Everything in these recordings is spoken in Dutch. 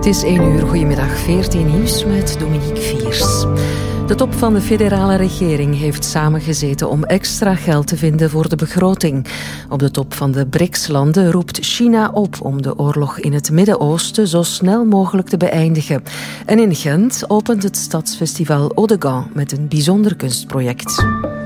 Het is 1 uur, goedemiddag, 14 nieuws met Dominique Viers. De top van de federale regering heeft samengezeten om extra geld te vinden voor de begroting. Op de top van de BRICS-landen roept China op om de oorlog in het Midden-Oosten zo snel mogelijk te beëindigen. En in Gent opent het stadsfestival Odegan met een bijzonder kunstproject.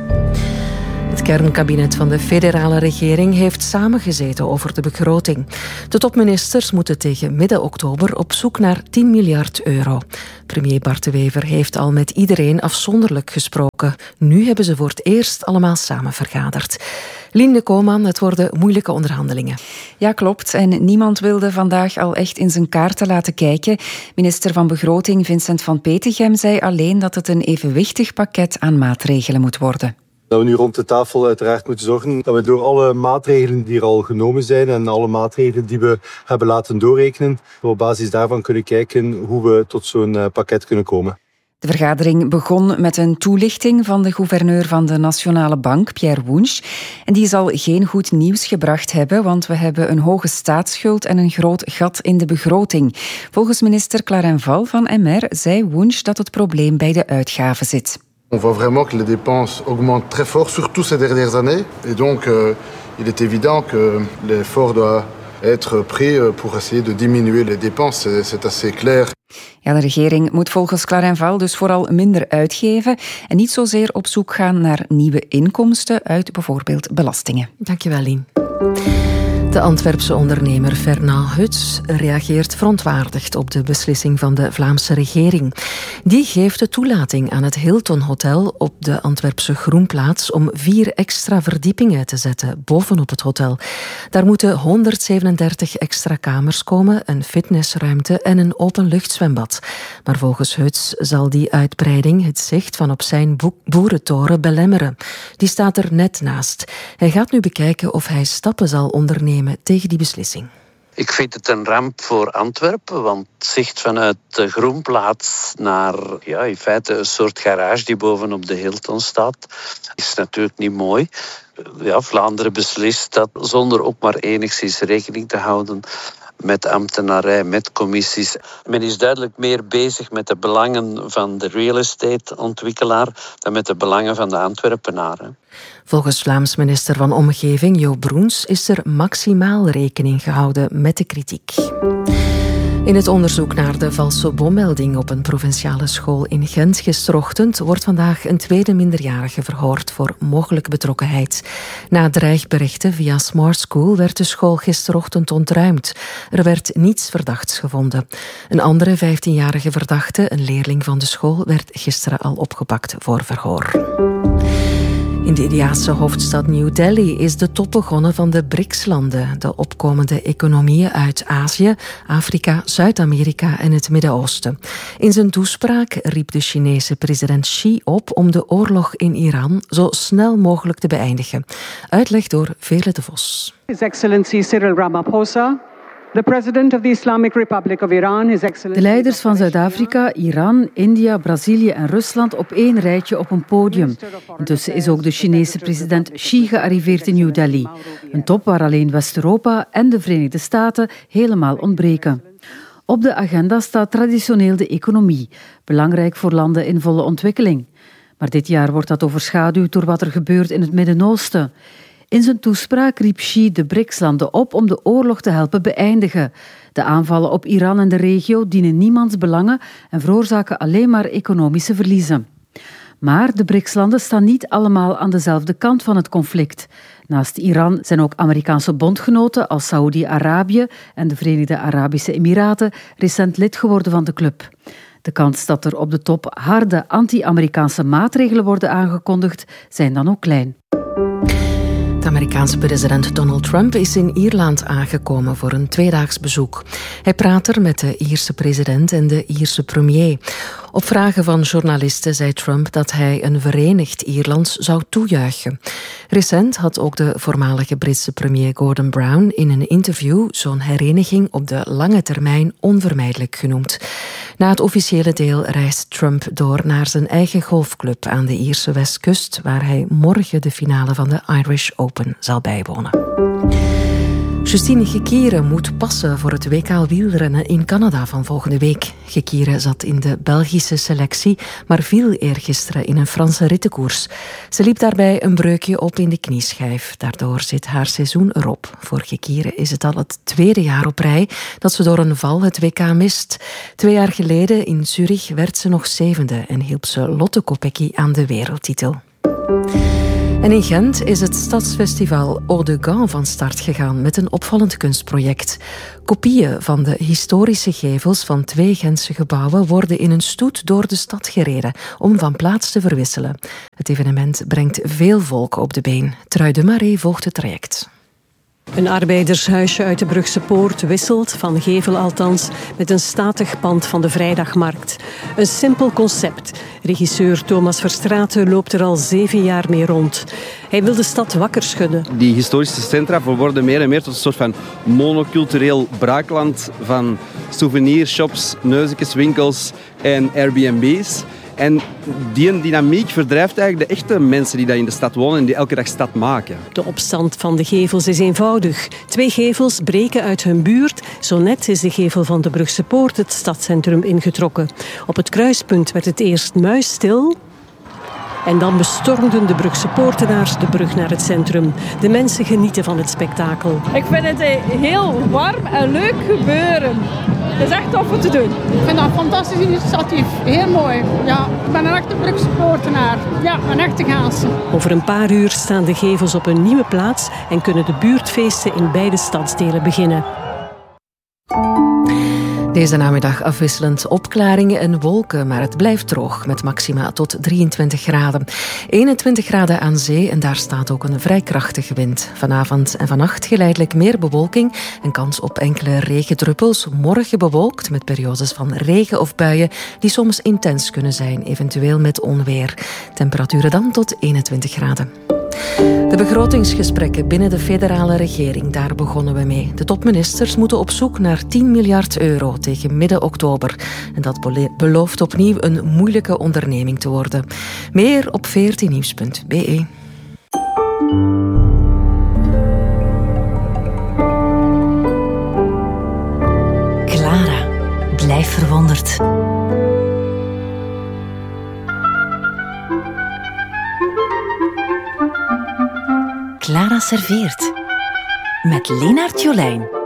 Het kernkabinet van de federale regering heeft samengezeten over de begroting. De topministers moeten tegen midden oktober op zoek naar 10 miljard euro. Premier Bart De Wever heeft al met iedereen afzonderlijk gesproken. Nu hebben ze voor het eerst allemaal samen vergaderd. Lien Koolman, het worden moeilijke onderhandelingen. Ja, klopt. En niemand wilde vandaag al echt in zijn kaarten laten kijken. Minister van Begroting Vincent Van Petegem zei alleen dat het een evenwichtig pakket aan maatregelen moet worden. Dat we nu rond de tafel uiteraard moeten zorgen dat we door alle maatregelen die er al genomen zijn en alle maatregelen die we hebben laten doorrekenen, op basis daarvan kunnen kijken hoe we tot zo'n pakket kunnen komen. De vergadering begon met een toelichting van de gouverneur van de Nationale Bank, Pierre Wunsch. En die zal geen goed nieuws gebracht hebben, want we hebben een hoge staatsschuld en een groot gat in de begroting. Volgens minister Clarenval van MR zei Wunsch dat het probleem bij de uitgaven zit. On voit vraiment que les dépenses augmentent très fort, surtout ces dernières années. Et donc, il est évident que l'effort doit être pris pour essayer de diminuer les dépenses. C'est assez clair. Ja, de regering moet volgens Clarenval dus vooral minder uitgeven en niet zozeer op zoek gaan naar nieuwe inkomsten uit bijvoorbeeld belastingen. Dankjewel, Lien. De Antwerpse ondernemer Fernand Huts reageert verontwaardigd op de beslissing van de Vlaamse regering. Die geeft de toelating aan het Hilton Hotel op de Antwerpse Groenplaats om 4 extra verdiepingen te zetten bovenop het hotel. Daar moeten 137 extra kamers komen, een fitnessruimte en een openluchtzwembad. Maar volgens Huts zal die uitbreiding het zicht van op zijn boerentoren belemmeren. Die staat er net naast. Hij gaat nu bekijken of hij stappen zal ondernemen tegen die beslissing. Ik vind het een ramp voor Antwerpen, want het zicht vanuit de Groenplaats naar in feite een soort garage die bovenop de Hilton staat, is natuurlijk niet mooi. Ja, Vlaanderen beslist dat zonder ook maar enigszins rekening te houden met ambtenarij, met commissies. Men is duidelijk meer bezig met de belangen van de real estate ontwikkelaar dan met de belangen van de Antwerpenaar. Volgens Vlaams minister van Omgeving Jo Broens is er maximaal rekening gehouden met de kritiek. In het onderzoek naar de valse bommelding op een provinciale school in Gent gisterochtend wordt vandaag een tweede minderjarige verhoord voor mogelijke betrokkenheid. Na dreigberichten via Smart School werd de school gisterochtend ontruimd. Er werd niets verdachts gevonden. Een andere 15-jarige verdachte, een leerling van de school, werd gisteren al opgepakt voor verhoor. In de Indiase hoofdstad New Delhi is de top begonnen van de BRICS-landen, de opkomende economieën uit Azië, Afrika, Zuid-Amerika en het Midden-Oosten. In zijn toespraak riep de Chinese president Xi op om de oorlog in Iran zo snel mogelijk te beëindigen. Uitleg door Veerle de Vos. His Excellency Cyril Ramaphosa, the President of the Islamic Republic of Iran, His Excellency... De leiders van Zuid-Afrika, Iran, India, Brazilië en Rusland op één rijtje op een podium. Intussen is ook de Chinese president Xi gearriveerd in New Delhi. Een top waar alleen West-Europa en de Verenigde Staten helemaal ontbreken. Op de agenda staat traditioneel de economie, belangrijk voor landen in volle ontwikkeling. Maar dit jaar wordt dat overschaduwd door wat er gebeurt in het Midden-Oosten. In zijn toespraak riep Xi de BRICS-landen op om de oorlog te helpen beëindigen. De aanvallen op Iran en de regio dienen niemands belangen en veroorzaken alleen maar economische verliezen. Maar de BRICS-landen staan niet allemaal aan dezelfde kant van het conflict. Naast Iran zijn ook Amerikaanse bondgenoten als Saoedi-Arabië en de Verenigde Arabische Emiraten recent lid geworden van de club. De kans dat er op de top harde anti-Amerikaanse maatregelen worden aangekondigd zijn dan ook klein. De Amerikaanse president Donald Trump is in Ierland aangekomen voor een 2-daags bezoek. Hij praat er met de Ierse president en de Ierse premier. Op vragen van journalisten zei Trump dat hij een verenigd Ierland zou toejuichen. Recent had ook de voormalige Britse premier Gordon Brown in een interview zo'n hereniging op de lange termijn onvermijdelijk genoemd. Na het officiële deel reist Trump door naar zijn eigen golfclub aan de Ierse westkust, waar hij morgen de finale van de Irish Open zal bijwonen. Justine Gekieren moet passen voor het WK wielrennen in Canada van volgende week. Gekieren zat in de Belgische selectie, maar viel eergisteren in een Franse rittenkoers. Ze liep daarbij een breukje op in de knieschijf. Daardoor zit haar seizoen erop. Voor Gekieren is het al het 2e jaar op rij dat ze door een val het WK mist. 2 jaar geleden in Zurich werd ze nog 7e en hielp ze Lotte Kopecky aan de wereldtitel. En in Gent is het stadsfestival Eau de Gand van start gegaan met een opvallend kunstproject. Kopieën van de historische gevels van 2 Gentse gebouwen worden in een stoet door de stad gereden om van plaats te verwisselen. Het evenement brengt veel volk op de been. Trui de Marais volgt het traject. Een arbeidershuisje uit de Brugse Poort wisselt, van gevel althans, met een statig pand van de Vrijdagmarkt. Een simpel concept. Regisseur Thomas Verstraeten loopt er al 7 jaar mee rond. Hij wil de stad wakker schudden. Die historische centra worden meer en meer tot een soort van monocultureel braakland van souvenirshops, neuzenjeswinkels en Airbnb's. En die dynamiek verdrijft eigenlijk de echte mensen die daar in de stad wonen en die elke dag stad maken. De opstand van de gevels is eenvoudig. 2 gevels breken uit hun buurt. Zo net is de gevel van de Brugse Poort het stadscentrum ingetrokken. Op het kruispunt werd het eerst muisstil. En dan bestormden de Brugse poortenaars de brug naar het centrum. De mensen genieten van het spektakel. Ik vind het heel warm en leuk gebeuren. Het is echt tof om te doen. Ik vind dat een fantastisch initiatief. Heel mooi. Ja, ik ben een echte Brugse poortenaar. Ja, een echte Gaanse. Over een paar uur staan de gevels op een nieuwe plaats en kunnen de buurtfeesten in beide stadsdelen beginnen. Deze namiddag afwisselend opklaringen en wolken, maar het blijft droog met maxima tot 23 graden. 21 graden aan zee en daar staat ook een vrij krachtige wind. Vanavond en vannacht geleidelijk meer bewolking en kans op enkele regendruppels. Morgen bewolkt met periodes van regen of buien die soms intens kunnen zijn, eventueel met onweer. Temperaturen dan tot 21 graden. De begrotingsgesprekken binnen de federale regering, daar begonnen we mee. De topministers moeten op zoek naar 10 miljard euro tegen midden oktober. En dat belooft opnieuw een moeilijke onderneming te worden. Meer op 14nieuws.be. Clara, blijf verwonderd. Clara serveert met Lenaert Jolijn.